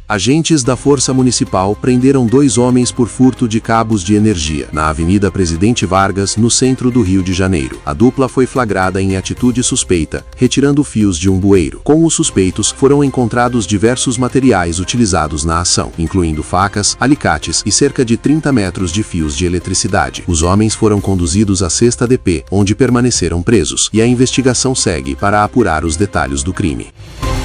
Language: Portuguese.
Agentes da Força Municipal prenderam 2 homens por furto de cabos de energia, na Avenida Presidente Vargas, no centro do Rio de Janeiro. A dupla foi flagrada em atitude suspeita, retirando fios de um bueiro. Com os suspeitos, foram encontrados diversos materiais utilizados na ação, incluindo facas, alicates e cerca de 30 metros de fios de eletricidade. Os homens foram conduzidos à 6ª DP, onde permaneceram presos, e a investigação segue para apurar os detalhes do crime.